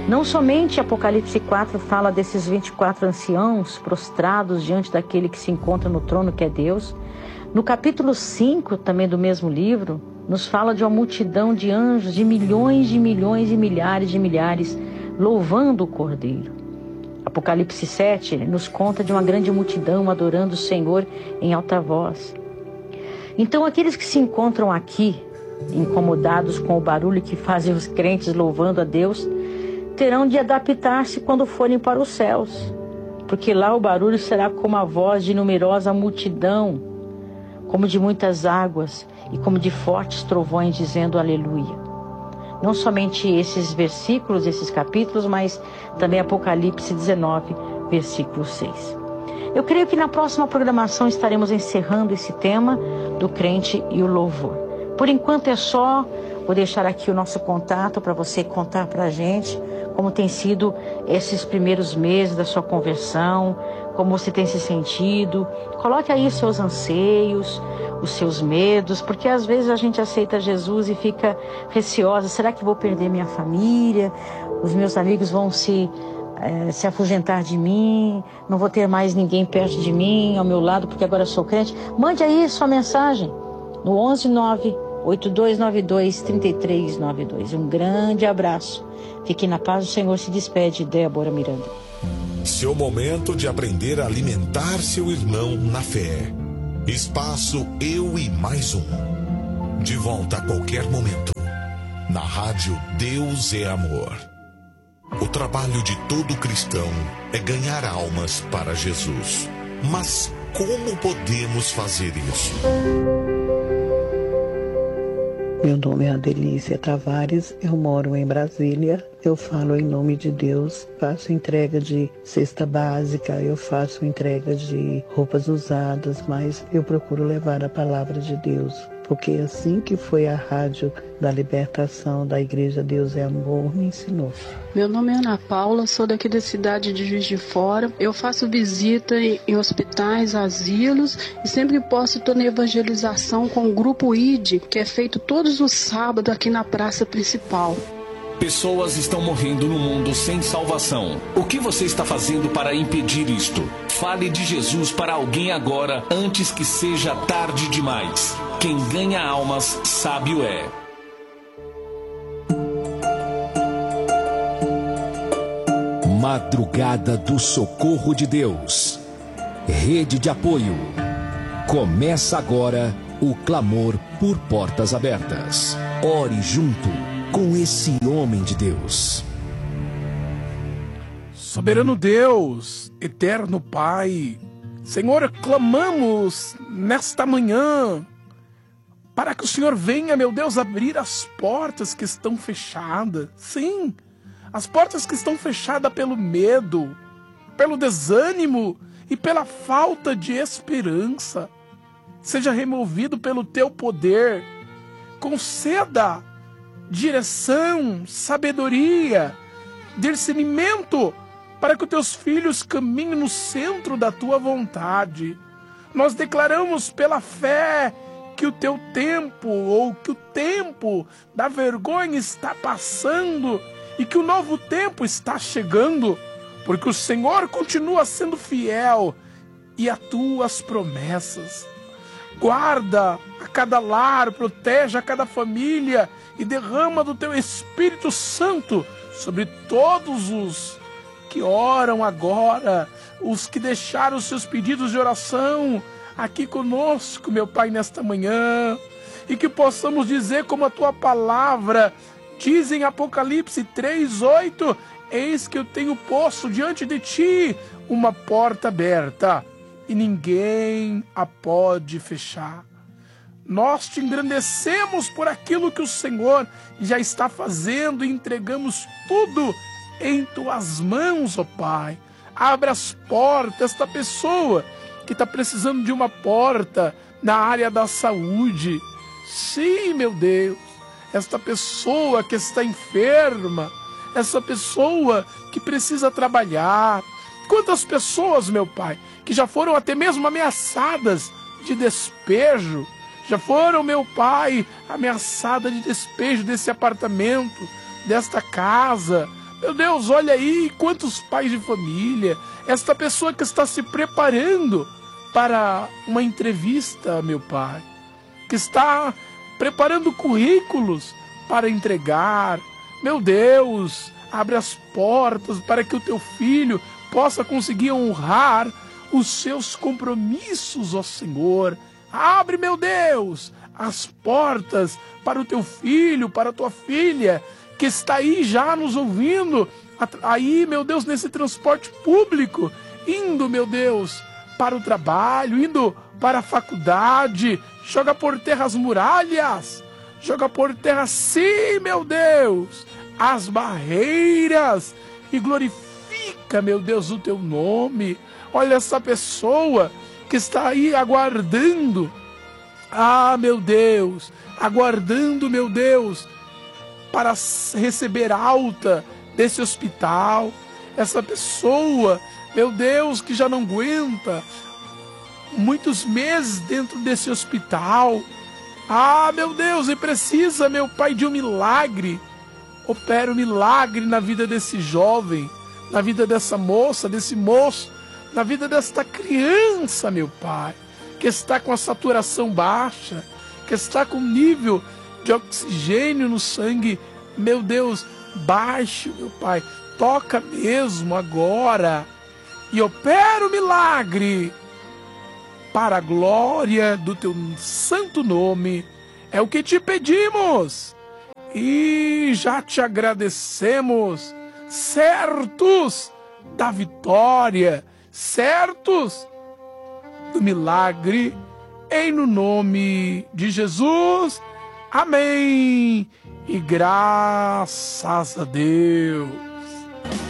Não somente Apocalipse 4 fala desses 24 anciãos prostrados diante daquele que se encontra no trono, que é Deus. No capítulo 5, também do mesmo livro, nos fala de uma multidão de anjos, de milhões e milhares de milhares, louvando o Cordeiro. Apocalipse 7 nos conta de uma grande multidão adorando o Senhor em alta voz. Então, aqueles que se encontram aqui, incomodados com o barulho que fazem os crentes louvando a Deus, terão de adaptar-se quando forem para os céus, porque lá o barulho será como a voz de numerosa multidão, como de muitas águas e como de fortes trovões, dizendo aleluia. Não somente esses versículos, esses capítulos, mas também Apocalipse 19, versículo 6. Eu creio que na próxima programação estaremos encerrando esse tema do crente e o louvor. Por enquanto é só, vou deixar aqui o nosso contato para você contar para a gente como tem sido esses primeiros meses da sua conversão, como você tem se sentido. Coloque aí os seus anseios, os seus medos, porque às vezes a gente aceita Jesus e fica receosa. Será que vou perder minha família? Os meus amigos vão se afugentar de mim? Não vou ter mais ninguém perto de mim, ao meu lado, porque agora eu sou crente? Mande aí sua mensagem no 11982923392. Um grande abraço. Fique na paz, o Senhor se despede. Débora Miranda. Seu momento de aprender a alimentar seu irmão na fé. Espaço Eu e Mais Um. De volta a qualquer momento. Na rádio Deus é Amor. O trabalho de todo cristão é ganhar almas para Jesus. Mas como podemos fazer isso? Meu nome é Adelícia Tavares, eu moro em Brasília, eu falo em nome de Deus, faço entrega de cesta básica, eu faço entrega de roupas usadas, mas eu procuro levar a palavra de Deus, porque assim que foi a rádio da libertação da Igreja Deus é Amor me ensinou. Meu nome é Ana Paula, sou daqui da cidade de Juiz de Fora. Eu faço visita em hospitais, asilos e sempre que posso estou na evangelização com o Grupo ID, que é feito todos os sábados aqui na praça principal. Pessoas estão morrendo no mundo sem salvação. O que você está fazendo para impedir isto? Fale de Jesus para alguém agora, antes que seja tarde demais. Quem ganha almas, sábio é. Madrugada do Socorro de Deus. Rede de apoio. Começa agora o clamor por portas abertas. Ore junto com esse homem de Deus. Soberano Deus, eterno Pai, Senhor, clamamos nesta manhã para que o Senhor venha, meu Deus, abrir as portas que estão fechadas. Sim, as portas que estão fechadas pelo medo, pelo desânimo e pela falta de esperança. Seja removido pelo teu poder. Conceda direção, sabedoria, discernimento para que os teus filhos caminhem no centro da tua vontade. Nós declaramos pela fé que o teu tempo, ou que o tempo da vergonha está passando e que o novo tempo está chegando, porque o Senhor continua sendo fiel e as tuas promessas. Guarda a cada lar, protege a cada família e derrama do teu Espírito Santo sobre todos os que oram agora, os que deixaram os seus pedidos de oração aqui conosco, meu Pai, nesta manhã, e que possamos dizer como a tua palavra diz em Apocalipse 3:8, eis que eu tenho posto diante de ti uma porta aberta e ninguém a pode fechar. Nós te engrandecemos por aquilo que o Senhor já está fazendo e entregamos tudo em tuas mãos, ó Pai. Abre as portas, esta pessoa que está precisando de uma porta na área da saúde. Sim, meu Deus, esta pessoa que está enferma, essa pessoa que precisa trabalhar. Quantas pessoas, meu Pai, que já foram até mesmo ameaçadas de despejo, já foram, meu Pai, ameaçadas de despejo desse apartamento, desta casa, Meu Deus, olha aí quantos pais de família, esta pessoa que está se preparando para uma entrevista, meu Pai, que está preparando currículos para entregar. Meu Deus, abre as portas para que o teu filho possa conseguir honrar os seus compromissos, ó Senhor. Abre, meu Deus, as portas para o teu filho, para a tua filha, que está aí já nos ouvindo, aí, meu Deus, nesse transporte público, indo, meu Deus, para o trabalho, indo para a faculdade. Joga por terra as muralhas, joga por terra, sim, meu Deus, as barreiras, e glorifica, meu Deus, o teu nome. Olha essa pessoa que está aí aguardando, meu Deus, aguardando, meu Deus, para receber alta desse hospital. Essa pessoa, meu Deus, que já não aguenta muitos meses dentro desse hospital. Meu Deus, e precisa, meu Pai, de um milagre. Opera um milagre na vida desse jovem, na vida dessa moça, desse moço, na vida desta criança, meu Pai, que está com a saturação baixa, que está com nível de oxigênio no sangue, meu Deus, baixo, meu Pai. Toca mesmo agora e opera o milagre para a glória do teu santo nome. É o que te pedimos e já te agradecemos, certos da vitória, certos do milagre, em no nome de Jesus. Amém. E graças a Deus.